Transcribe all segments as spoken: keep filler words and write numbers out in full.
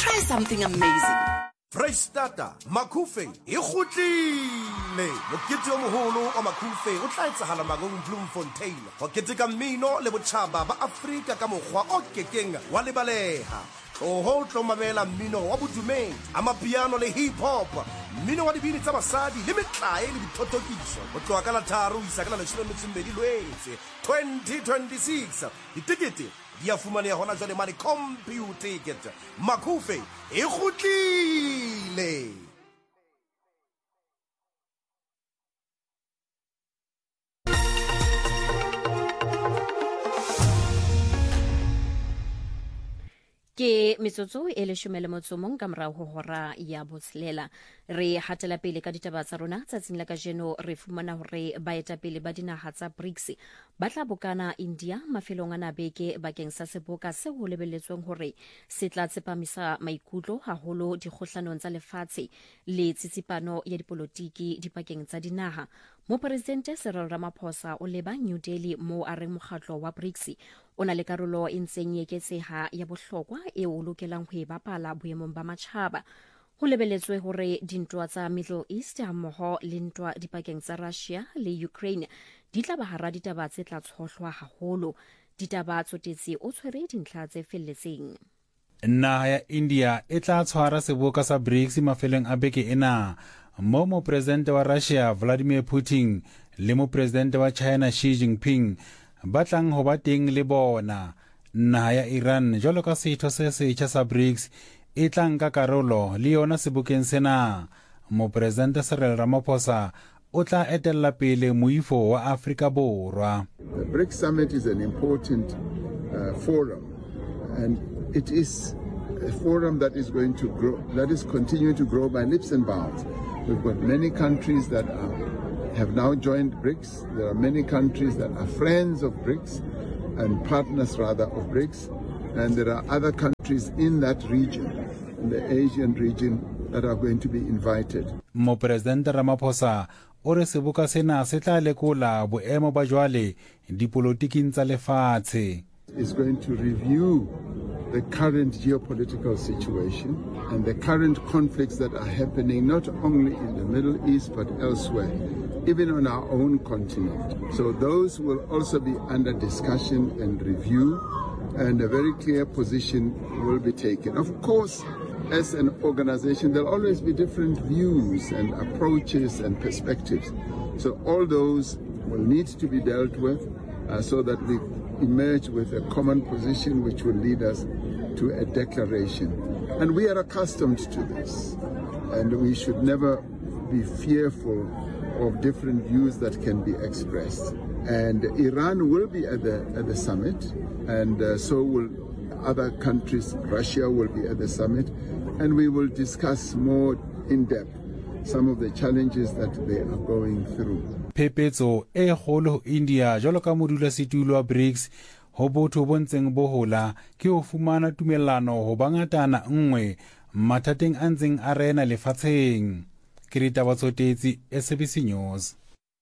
try something amazing. Freystata, Makufe, e kgutlile. Mokete o moholo wa Makufe o tla etsahala Magong Bloemfontein. Ho keteka mmino le botjhaba ba Afrika ka mokgwa o kekeng wa lebaleha. O ho tlo mamela mmino wa bodumedi, amapiano le hip hop, mmino wa dibini tsa basadi le metlae le dithotokiso. Ho tloha ka la tharo isa ka la leshome le metso e mmedi Lwetse twenty twenty-six. Ditekete di a fumaneha hona jwale mane computer ticket. Makufe e kgutlile. Ke metsotso e leshome le motso mong ka morao ho hora ya botshelela. Re hatela pele ka ditaba tsa rona tsatsing la kajeno. Re fumana hore baetapele ba dinaha tsa BRICS ba tla bokana India mafelong a beke bakeng sa seboka se ho lebelletsweng hore se tla tsepamisa maikutlo haholo dikgohlanong tsa lefatshe le tsitsipano ya dipolotiki dipakeng tsa dinaha. Mopresidente Cyril Ramaphosa o leba New Delhi mo a reng mokgatlo wa BRICS o na le karolo e ntseng e eketseha ya bohlokwa e o lokelang ho e bapala boemong ba matjhaba. Ho lebelletswe hore dintwa tsa Middle East hammoho le ntwa dipakeng tsa Russia le Ukraine di tla ba hara ditaba tse tla tshohlwa haholo. Ditaba tsotetsi o tshwere dintlha tse felletseng. Naha ya India e tla tshwara seboka sa BRICS mafelong a beke ena. Mo mopresidente wa Russia Vladimir Putin le mopresidente wa China Xi Jinping ba tlang ho ba teng le bona. Naha ya Iran jwalo ka setho se setjha sa BRICS e tlang ka karolo le yona sebokeng sena. Mopresidente Cyril Ramaphosa o tla etella pele moifo wa Afrika Borwa. The BRICS summit is an important uh, forum, and it is a forum that is going to grow, that is continuing to grow by leaps and bounds. We've got many countries that are, have now joined BRICS. There are many countries that are friends of BRICS and partners rather of BRICS. And there are other countries in that region, in the Asian region, that are going to be invited. Mopresidente Ramaphosa o re seboka sena se tla lekola boemo ba jwale dipolotiking tsa lefatshe. Is going to review the current geopolitical situation and the current conflicts that are happening not only in the Middle East but elsewhere, even on our own continent. So those will also be under discussion and review, and a very clear position will be taken. Of course, as an organization, there'll always be different views and approaches and perspectives. So all those will need to be dealt with uh, so that we emerge with a common position which will lead us to a declaration. And we are accustomed to this, and we should never be fearful of different views that can be expressed. And Iran will be at the, at the summit, and uh, so will other countries. Russia will be at the summit, and we will discuss more in depth some of the challenges that they are going through. Phepetso e kgolo India jwalo ka modulasetulo wa BRICS ho botho bo ntseng bo hola ke ho fumana tumellano ho bangatana nngwe mathateng a ntseng a rena lefatsheng. Ke ditaba tsotetsi S A B C News.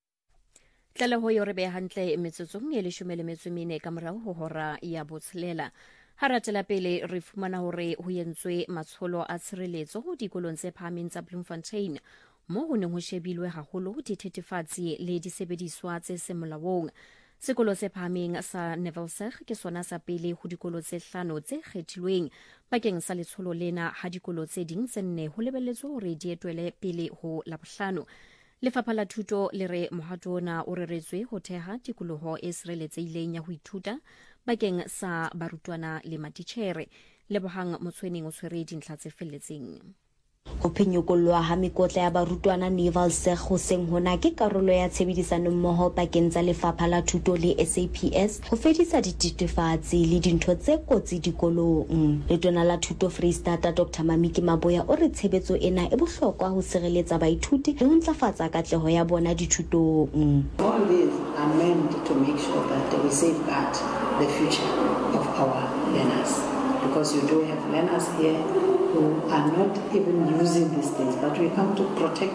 Tlale ho yo re be hantle metsotsong e leshome le metso e mene ka morao ho hora ya botshelela. Ha ratela pele re fumana hore ho yentswe matsholo a tshireletso ho dikolong tse phahameng tsa Bloemfontein mo ho neng ho shebilwe haholo dithethefatsi le disebediswa tse se molaong. Sekolo se phahameng sa Nevelseg ke sona sa pele ho dikolo tse hlano tse kgethilweng bakeng sa letsholo lena ha dikolo tse ding tse nne ho lebelletswe hore di etwele pele ho Labohlano. Lefapha la Thuto le re mohato ona o reretswe ho theha tikoloho e sireletsehileng ya ho ithuta bakeng sa barutwana le matitjhere. Lebohang Motshweneng o tshwere dintlha tse felletseng. Ho phenyokollwa ha mekotla ya barutwana Nevelseg hoseng hona ke karolo ya tshebedisano mmoho pakeng tsa Lefapha la Thuto le S A P S ho fedisa dithethefatsi le dintho tse kotsi dikolong. Letona la Thuto Freystata Doctor Mamiki Maboya o re tshebetso ena e bohlokwa ho sireletsa baithuti le ho ntlafatsa katleho ya bona dithutong. All these are meant to make sure that we safeguard the future of our learners, because you do have learners here who are not even using these things, but we come to protect them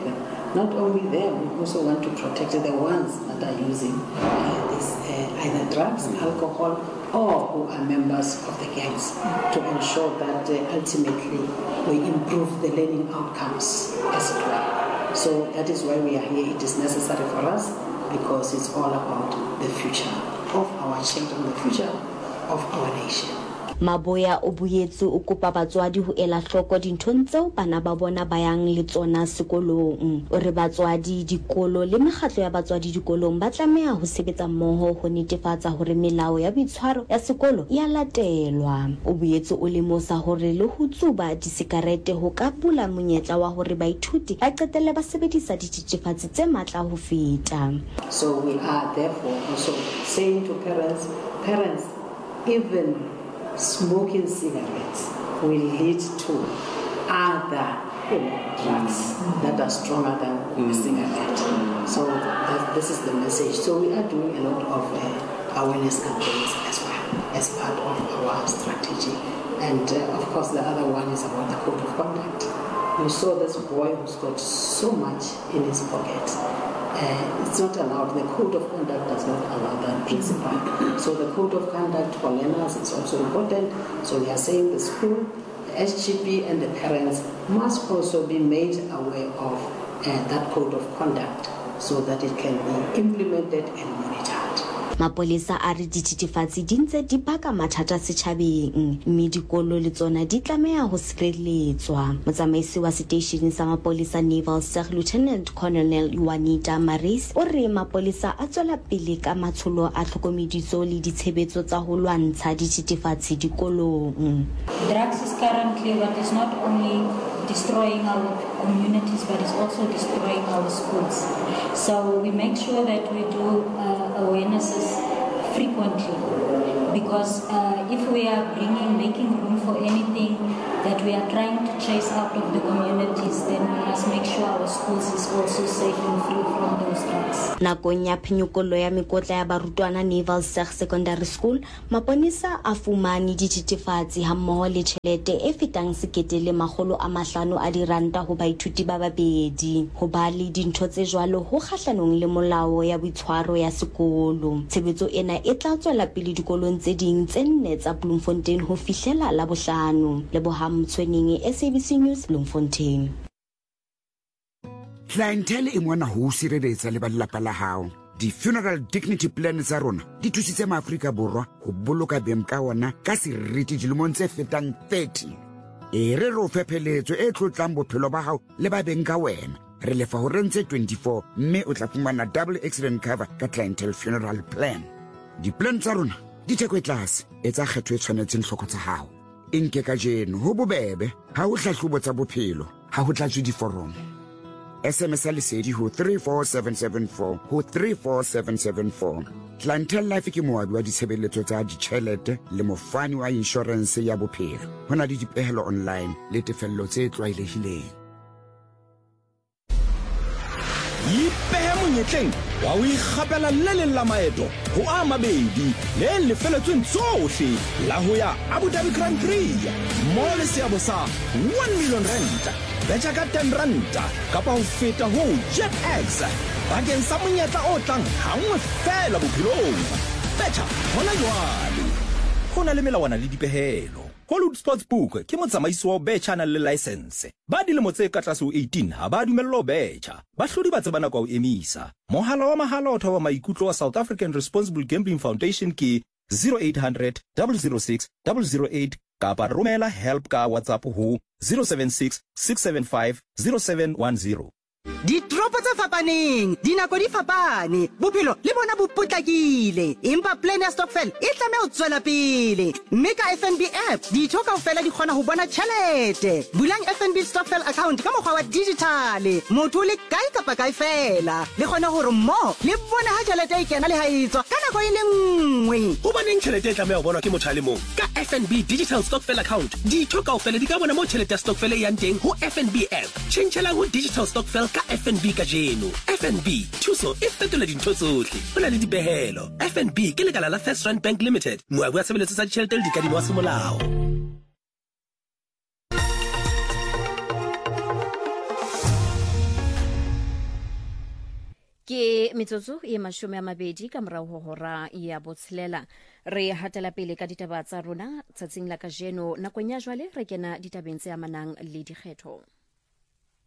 not only them, we also want to protect the ones that are using uh, this, uh, either drugs, alcohol, or who are members of the gangs, to ensure that uh, ultimately we improve the learning outcomes, as it were. So that is why we are here. It is necessary for us because it's all about the future of our children, the future of our nation. Maboya o boetse o kopa batswadi ho ela hloko dinthong tseo bana ba bona ba yang le tsona sekolong. O re batswadi dikolo le mekgatlo ya batswadi dikolong ba tlameha ho sebetsa mmoho ho netefatsa hore melao ya boitshwaro ya sekolo ya latelwa. O boetse o lemosa hore le ho tsuba disikarete ho ka bula monyetla wa hore baithuti ba qetelle ba sebedisa dithethefatsi tse matla ho feta. So we are therefore also saying to parents, parents, even smoking cigarettes will lead to other you know, drugs that are stronger than mm. the cigarette. So that, this is the message. So we are doing a lot of uh, awareness campaigns as well as part of our strategy. And uh, of course the other one is about the code of conduct. We saw this boy who's got so much in his pocket. Uh, it's not allowed. The code of conduct does not allow that principle. So the code of conduct for learners is also important. So we are saying the school, the S G B and the parents must also be made aware of uh, that code of conduct so that it can be implemented and monitored. Mapolesa a re dithethefatsi di ntse di baka mathata setjhabeng, mme dikolo le tsona di tlameha ho sireletswa. Motsamaisi wa station sa mapolesa Naval Sir Lieutenant Colonel Juanita Maris o re mapolesa a tswela pele ka matsholo a tlhokomediso le ditshebetso tsa ho lwantsha dithethefatsi dikolong. Drugs is currently what is not only destroying our communities, but it's also destroying our schools. So we make sure that we do uh, awarenesses frequently, because uh, if we are bringing, making room for anything that we are trying to chase out of the communities, then we must make sure our schools is also safe and free from those drugs. Nakong ya phenyokolo ya mekotla ya barutwana Naval Sir Secondary School, maponisa a fumane dithethefatsi hammoho le tjhelete e fetang sekete le makgolo a mahlano a diranta ho baithuti ba babedi. Ho ba le dintho tse jwalo ho kgahlanong le molao ya boitshwaro ya sekolo. Tshebetso ena e tla tswela pele dikolong tse ding tse nne tsa Bloemfontein ho fihlela la bohlano. Leboha Mtswening, S A B C News, Bloemfontein. Clientele e mona ho sireletsa le ba lelapa la hao. Di funeral dignity plan tsa rona di thusitse maAfrika Borwa ho boloka beng ka ona ka seriti dilemong tse fetang thirty. E re ro fepheletso e tlotlang bophelo ba hao le ba beng ka wena. Re lefa ho rentse twenty-four mme o tla fumana double accident cover ka clientele funeral plan. Di plan tsa rona di theko e tlase e tsa kgetho e tshwanetseng hloko tsa hao. Inke ka jeno ho bobebe ha o hlahlobo tsa bophelo ha ho tlatswe diforomo. S M S a lesedi ho three four seven seven four ho three four seven seven four. Clientele Life ke moabi wa ditshebeletso tsa ditjhelete le mofani wa insurance ya bophelo. Hona le dipehelo online le tefello tse tlwaelehileng. Ipehe monyetleng wa o ikgapela le le la maeto ho a mabedi le lefeletsweng tsohle la ho ya Abu Dhabi Grand Prix mo le seabo sa one million rand betja ka ten ranta kapa ho feta ho JetX bakeng sa monyetla o tlang hangwe fela bophelong. Betja hona jwale ho na le melawana le dipehelo. Hollywood Sportsbook ke motsamaisi wa betjha na le license. Ba dilemo tse ka tlase ho eighteen ha ba dumello betjha. Ba hlodi ba tsebana kwa o emisa. Mohala wa mahala o thoba maikutlo wa South African Responsible Gambling Foundation ke zero eight hundred, zero zero six, zero zero eight kapa romela help ka WhatsApp ho zero seven six, six seven five, zero seven one zero. Di tropo tsa fapaneng, dinako di fapane, bophelo le bona bo potlakile. Empa plan ya stokvel e tlameha ho tswela pele. Mme ka F N B app, ditho kaofela di kgona ho bona tjhelete. Bulang F N B stokvel account ka mokgwa wa digital. Motho le kae kapa kae fela. Le kgona hore mo le bona ha tjhelete e kena le ha e tswa ka nako e le nngwe. Ho baneng tjhelete e tlameha ho bonwa ke motho a le mong. Ka F N B digital stokvel account, ditho kaofela di ka bona mo tjhelete ya stokvel e yang teng ho F N B app. Tjhentjhela ho digital stokvel ka F N B ka jeno. F N B thuso e fetola dintho tsohle. Ho na le dipehelo. F N B ke lekala la First Rand Bank Limited. Moabi wa tshebeletso tsa ditjhelete le dikadimo wa semolao. ke metsotso e mashome a mabedi ka morao ho hora ya botshelela re hatela pele ka ditaba tsa rona tsatsing la kajeno nakong ya jwale re kena ditabeng tse amanang le dikgetho.